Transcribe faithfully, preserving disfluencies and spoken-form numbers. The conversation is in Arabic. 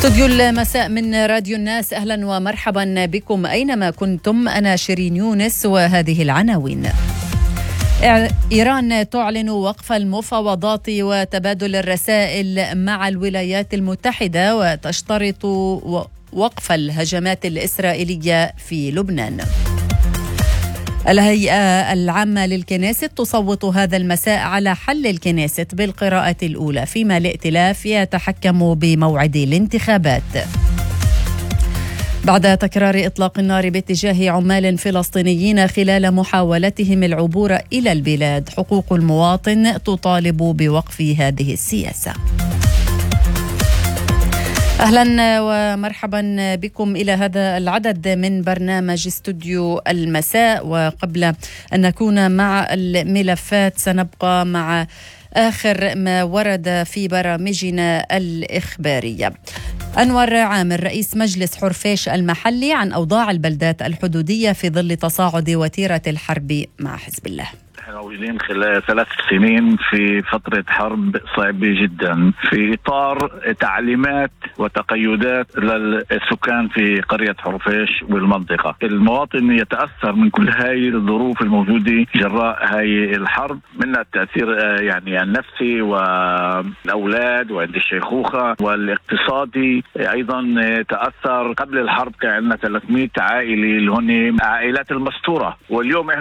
استوديو المساء من راديو الناس، أهلا ومرحبا بكم أينما كنتم. أنا شيرين يونس وهذه العناوين. إيران تعلن وقف المفاوضات وتبادل الرسائل مع الولايات المتحدة وتشترط وقف الهجمات الإسرائيلية في لبنان. الهيئة العامة للكنيست تصوت هذا المساء على حل الكنيست بالقراءة الأولى، فيما الائتلاف يتحكم بموعد الانتخابات. بعد تكرار إطلاق النار باتجاه عمال فلسطينيين خلال محاولتهم العبور إلى البلاد، حقوق المواطن تطالب بوقف هذه السياسة. أهلا ومرحبا بكم إلى هذا العدد من برنامج استوديو المساء. وقبل أن نكون مع الملفات سنبقى مع آخر ما ورد في برامجنا الإخبارية. أنور عامر رئيس مجلس حرفيش المحلي عن أوضاع البلدات الحدودية في ظل تصاعد وتيرة الحرب مع حزب الله. نحن موجودين خلال ثلاث سنين في فترة حرب صعبة جدا في إطار تعليمات وتقيدات للسكان في قرية حرفيش والمنطقة. المواطن يتأثر من كل هاي الظروف الموجودة جراء هاي الحرب، منها التأثير يعني النفسي والأولاد وعند الشيخوخة والاقتصادي. أيضا تأثر قبل الحرب كان عندنا ثلاثمئة عائلة اللي هن عائلات المستورة، واليوم